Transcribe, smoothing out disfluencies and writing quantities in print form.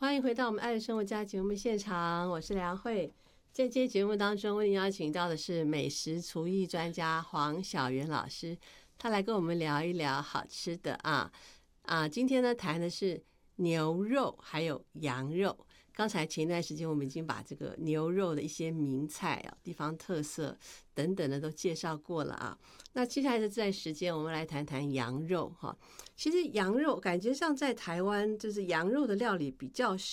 欢迎回到我们爱的生活家节目现场，我是梁慧。在这期节目当中，为您邀请到的是美食厨艺专家黄小媛老师，他来跟我们聊一聊好吃的今天呢谈的是牛肉还有羊肉。刚才前一段时间我们已经把这个牛肉的一些名菜地方特色等等的都介绍过了那接下来的这段时间我们来谈谈羊肉其实羊肉感觉上在台湾就是羊肉的料理比较